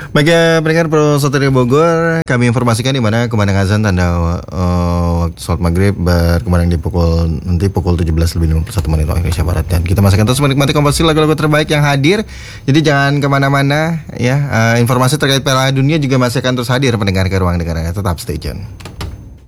Bagi pendengar Pro Satria Bogor, kami informasikan di mana kumandang azan tanda waktu sholat maghrib berkumandang di pukul 17:51 waktu Indonesia Barat, dan kita masih akan terus menikmati kompetisi lagu-lagu terbaik yang hadir. Jadi jangan kemana-mana ya. Informasi terkait Piala Dunia juga masih akan terus hadir pendengar ke ruang dengar. Tetap stay tune.